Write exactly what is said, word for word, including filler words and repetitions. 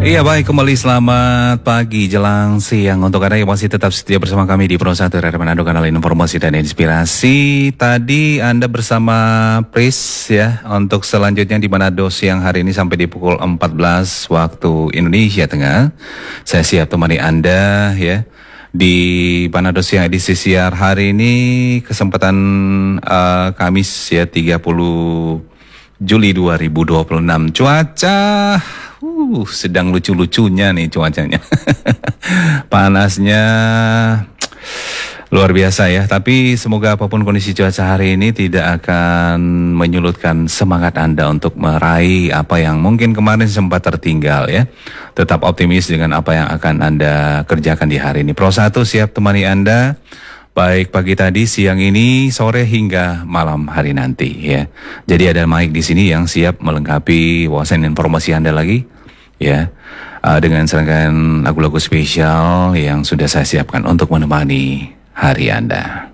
Iya baik, kembali selamat pagi jelang siang untuk Anda yang masih tetap setia bersama kami di Pro satu R R Manado, kanal informasi dan inspirasi. Tadi Anda bersama Pris ya untuk selanjutnya di Manado siang hari ini sampai di pukul empat belas waktu Indonesia Tengah. Saya siap temani Anda ya di Manado siang edisi siar hari ini, kesempatan uh, Kamis ya tiga puluh Juli dua ribu dua puluh enam. Cuaca Uh, sedang lucu-lucunya nih cuacanya. Panasnya luar biasa ya. Tapi semoga apapun kondisi cuaca hari ini tidak akan menyulutkan semangat Anda untuk meraih apa yang mungkin kemarin sempat tertinggal ya. Tetap optimis dengan apa yang akan Anda kerjakan di hari ini. Pro satu siap temani Anda baik pagi tadi, siang ini, sore hingga malam hari nanti ya. Jadi ada Mike di sini yang siap melengkapi wawasan informasi Anda lagi ya, uh, dengan serangkaian lagu-lagu spesial yang sudah saya siapkan untuk menemani hari Anda.